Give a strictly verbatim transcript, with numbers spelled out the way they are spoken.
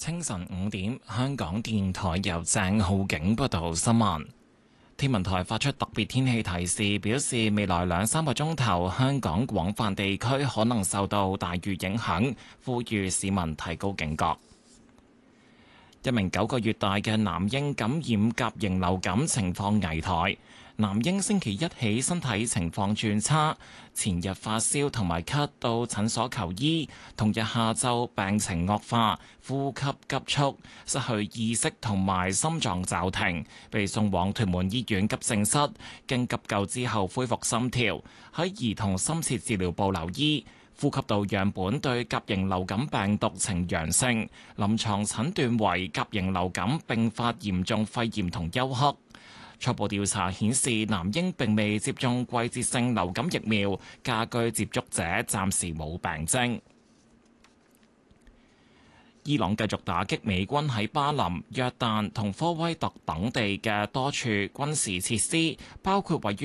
清晨五點，香港電台由鄭浩景報道新聞。天文台發出特別天氣提示，表示未來兩三個鐘頭，香港廣泛地區可能受到大雨影響，呼籲市民提高警覺。一名九個月大嘅男嬰感染甲型流感，情況危殆。男嬰星期一起身體情況轉差，前日發燒同埋咳，到診所求醫，同日下晝病情惡化，呼吸急促，失去意識同埋心臟驟停，被送往屯門醫院急症室，經急救之後恢復心跳，喺兒童深切治療部留醫。呼吸道樣本對甲型流感病毒呈陽性，臨床診斷為甲型流感併發嚴重肺炎同休克。初步調查顯示，男嬰並未接種季節性流感疫苗，家居接觸者暫時冇病徵。伊朗繼續打擊美軍喺巴林、約旦同科威特等地嘅多處軍事設施，包括位於